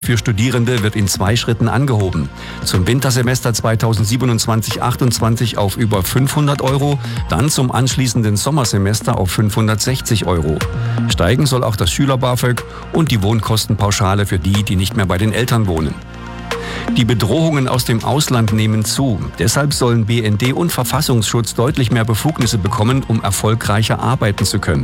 für Studierende wird in 2 Schritten angehoben. Zum Wintersemester 2027/28 auf über 500 €, dann zum anschließenden Sommersemester auf 560 €. Steigen soll auch das Schüler-BAföG und die Wohnkostenpauschale für die, die nicht mehr bei den Eltern wohnen. Die Bedrohungen aus dem Ausland nehmen zu. Deshalb sollen BND und Verfassungsschutz deutlich mehr Befugnisse bekommen, um erfolgreicher arbeiten zu können.